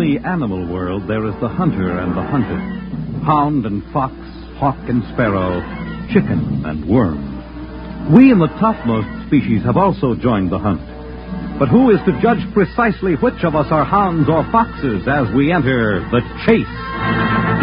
the animal world, there is the hunter and the hunted. Hound and fox, hawk and sparrow, chicken and worm. We in the topmost species have also joined the hunt. But who is to judge precisely which of us are hounds or foxes as we enter the chase?